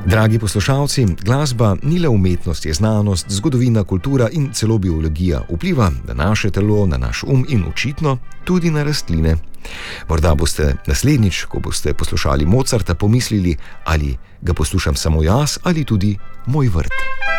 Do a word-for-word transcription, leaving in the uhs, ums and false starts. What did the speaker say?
Dragi poslušalci, glasba ni le umetnost, je znanost, zgodovina, kultura in celo biologija. Vpliva na naše telo, na naš um in očitno tudi na rastline. Morda boste naslednjič, ko boste poslušali Mozarta, pomislili, ali ga poslušam samo jaz ali tudi moj vrt.